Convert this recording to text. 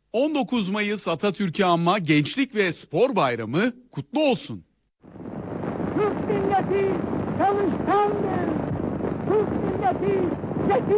19 Mayıs Atatürk'ü anma Gençlik ve Spor Bayramı kutlu olsun. Türk milleti çalışkandır. Türk milleti zeki